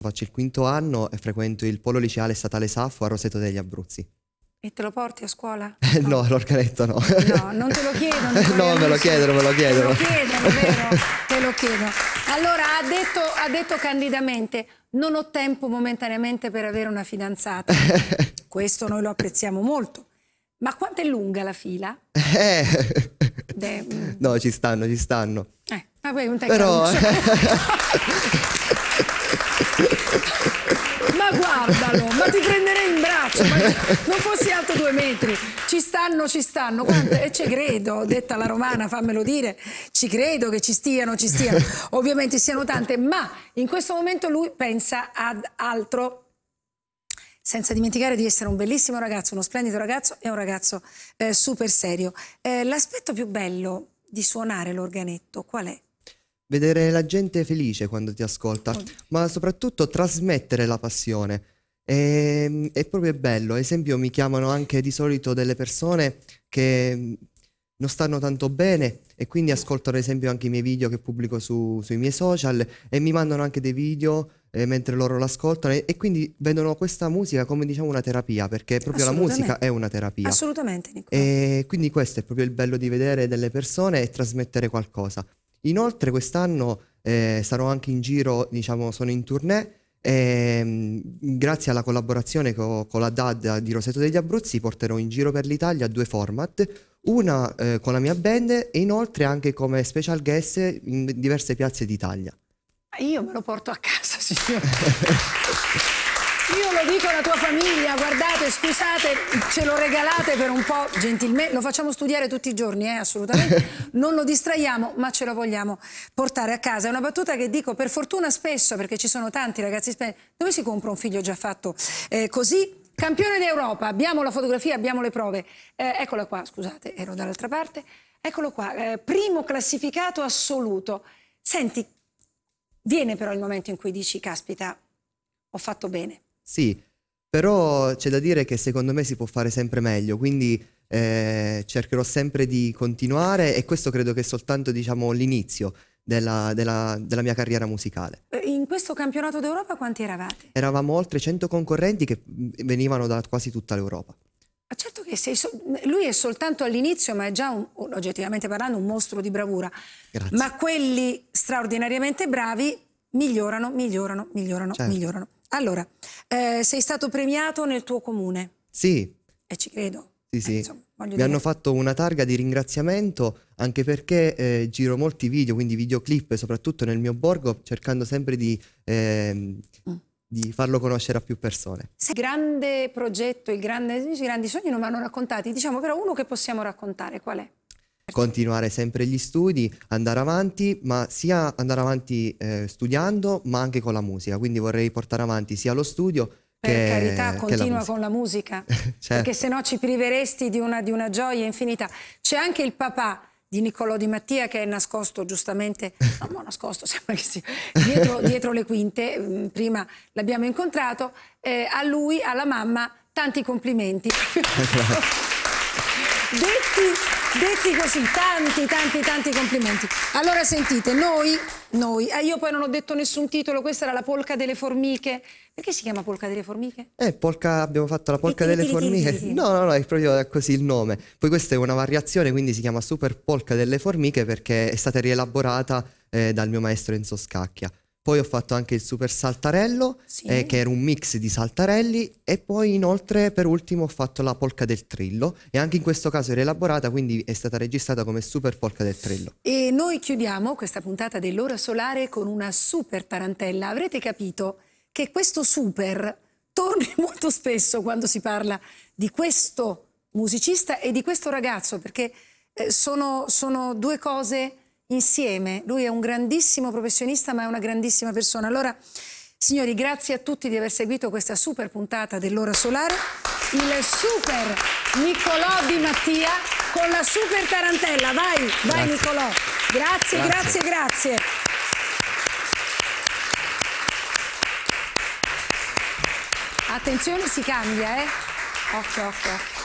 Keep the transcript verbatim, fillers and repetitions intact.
Faccio il quinto anno e frequento il Polo Liceale Statale Saffo a Roseto degli Abruzzi. E te lo porti a scuola? No, l'organetto no. No, non te lo chiedono. No, me lo chiedono, me lo chiedono. Te lo chiedono, vero? Te lo chiedono. Allora, ha detto, ha detto candidamente, non ho tempo momentaneamente per avere una fidanzata. Questo noi lo apprezziamo molto. Ma quanto è lunga la fila? Eh. De... No, ci stanno, ci stanno. Eh, ma poi un te Però... Ma guardalo, ma ti prenderei in braccio, ma non fossi alto due metri. Ci stanno, ci stanno, quante? E ci credo, detta la romana, fammelo dire, ci credo che ci stiano, ci stiano. Ovviamente siano tante, ma in questo momento lui pensa ad altro, senza dimenticare di essere un bellissimo ragazzo, uno splendido ragazzo e un ragazzo eh, super serio. Eh, l'aspetto più bello di suonare l'organetto qual è? Vedere la gente felice quando ti ascolta, ma soprattutto trasmettere la passione. E, è proprio bello. Ad esempio, mi chiamano anche di solito delle persone che non stanno tanto bene e quindi ascoltano ad esempio anche i miei video che pubblico su, sui miei social e mi mandano anche dei video eh, mentre loro l'ascoltano e, e quindi vedono questa musica come diciamo una terapia, perché proprio la musica è una terapia. Assolutamente, Nicola. E quindi questo è proprio il bello di vedere delle persone e trasmettere qualcosa. Inoltre quest'anno eh, sarò anche in giro, diciamo, sono in tournée e mh, grazie alla collaborazione co con la D A D di Roseto degli Abruzzi porterò in giro per l'Italia due format, una eh, con la mia band e inoltre anche come special guest in diverse piazze d'Italia. Io me lo porto a casa, signore. Io lo dico alla tua famiglia, guardate, scusate, ce lo regalate per un po' gentilmente, lo facciamo studiare tutti i giorni, eh, assolutamente, non lo distraiamo, ma ce lo vogliamo portare a casa. È una battuta che dico per fortuna spesso, perché ci sono tanti ragazzi spenti, dove si compra un figlio già fatto eh, così? Campione d'Europa, abbiamo la fotografia, abbiamo le prove, eh, eccola qua, scusate, ero dall'altra parte, eccolo qua, eh, primo classificato assoluto. Senti, viene però il momento in cui dici, caspita, ho fatto bene. Sì, però c'è da dire che secondo me si può fare sempre meglio, quindi eh, cercherò sempre di continuare e questo credo che è soltanto, diciamo, l'inizio della, della, della mia carriera musicale. In questo campionato d'Europa quanti eravate? Eravamo oltre cento concorrenti che venivano da quasi tutta l'Europa. Ma certo che sei so lui è soltanto all'inizio, ma è già, un, oggettivamente parlando, un mostro di bravura. Grazie. Ma quelli straordinariamente bravi migliorano, migliorano, migliorano, certo. migliorano. Allora, eh, sei stato premiato nel tuo comune? Sì. E ci credo. Sì, sì. Eh, insomma, Mi dire... hanno fatto una targa di ringraziamento anche perché eh, giro molti video, quindi videoclip, soprattutto nel mio borgo, cercando sempre di, eh, mm. di farlo conoscere a più persone. Il grande progetto, il grande, i grandi sogni non mi hanno raccontati, diciamo però uno che possiamo raccontare, qual è? Continuare sempre gli studi, andare avanti, ma sia andare avanti eh, studiando, ma anche con la musica. Quindi vorrei portare avanti sia lo studio per che carità, continua la con la musica, certo. Perché sennò ci priveresti di una, di una gioia infinita. C'è anche il papà di Niccolò Di Mattia che è nascosto giustamente, no, no nascosto, sembra che sia, dietro, dietro le quinte, prima l'abbiamo incontrato, eh, a lui, alla mamma, tanti complimenti. Detti, detti così, tanti, tanti, tanti complimenti. Allora sentite, noi, noi, eh, io poi non ho detto nessun titolo, questa era la polca delle formiche. Perché si chiama polca delle formiche? Eh, polca, abbiamo fatto la polca delle formiche. No, no, no, è proprio così il nome. Poi questa è una variazione, quindi si chiama super polca delle formiche perché è stata rielaborata eh, dal mio maestro Enzo Scacchia. Poi ho fatto anche il super saltarello, sì. eh, che era un mix di saltarelli, e poi inoltre per ultimo ho fatto la polca del trillo, e anche in questo caso è rielaborata, quindi è stata registrata come super polca del trillo. E noi chiudiamo questa puntata dell'Ora Solare con una super tarantella. Avrete capito che questo super torni molto spesso quando si parla di questo musicista e di questo ragazzo, perché eh, sono, sono due cose insieme. Lui è un grandissimo professionista ma è una grandissima persona. Allora signori, grazie a tutti di aver seguito questa super puntata dell'Ora Solare, il super Niccolò Di Mattia con la super tarantella. Vai, vai grazie. Niccolò, grazie, grazie, grazie, grazie. Attenzione, si cambia, eh? Occhio, occhio, occhio.